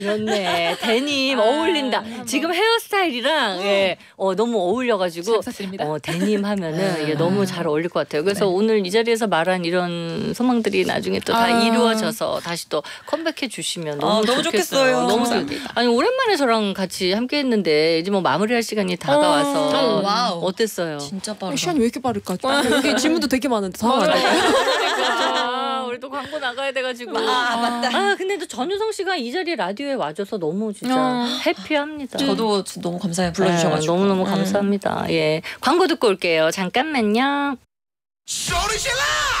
그렇네. 데님 어울린다. 지금 헤어스타일이랑 예, 너무 어울려가지고 데님 하면은 예, 너무 잘 어울릴 것 같아요. 그래서 오늘 이 자리에서 말한 이런 소망들이 나중에 또 다 이루어져서 다시 또 컴백해 주시면 너무 좋겠어요. 너무 아니 오랜만에 저랑 같이 함께했는데 이제 뭐 마무리할 시간이 다가와서 어땠어요? 진짜 빠르다. 시간이 왜 이렇게 빠를까? 여기 질문도 되게 많은데 다 우리 또 광고 나가야 돼가지고. 맞다. 근데 또 전유성 씨가 이 자리에 라디오에 와줘서 너무 진짜 해피합니다. 저도 너무 감사해요. 불러주셔가지고. 너무너무 감사합니다. 예, 광고 듣고 올게요. 잠깐만요. 소리 질러!